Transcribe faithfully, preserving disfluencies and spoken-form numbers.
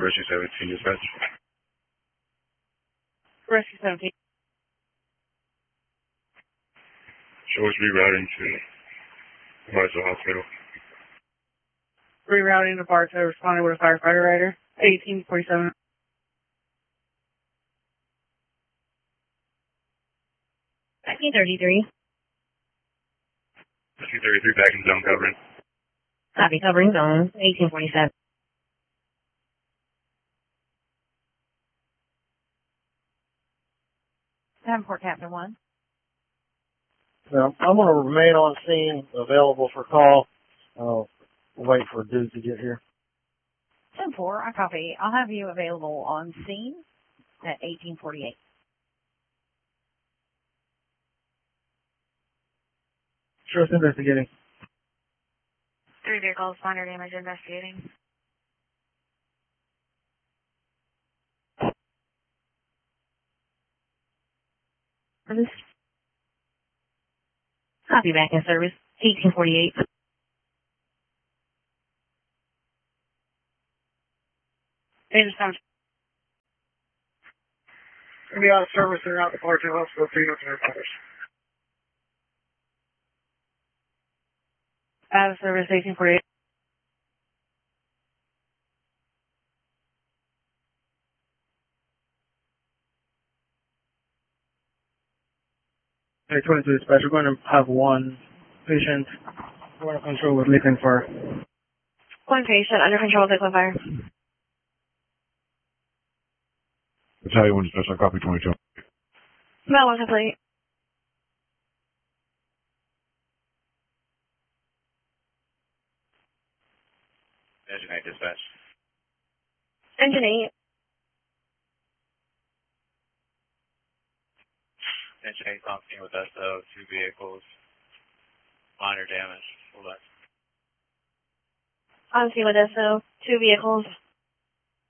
Rescue seventeen dispatch. Rescue seventeen. Show us rerouting to Barstow Hospital. Rerouting to Barstow, responding with a firefighter rider. eighteen forty-seven. nineteen thirty-three. nineteen thirty-three back in zone covering. Copy, covering zone. eighteen forty-seven. Davenport, Captain one. Now, I'm going to remain on scene, available for call. Uh, we'll wait for Duke to get here. ten four, I copy. I'll have you available on scene at eighteen forty-eight. Sure, it's investigating. Three vehicles, minor damage investigating. Service. Copy, back in service. eighteen forty-eight. Agent Thompson. Gonna be out of service throughout the Barstow Hospital, three notes and fighters. Out of service, eighteen forty-eight. Hey, twenty-two dispatch, we're going to have one patient under control with liquid fire. One patient under control with liquid fire. Battalion one dispatch, I copy twenty-two. That one complete. Engine eight dispatch. Engine eight. Engine eight on scene with S O, two vehicles, minor damage. Hold on. On scene with S O, two vehicles,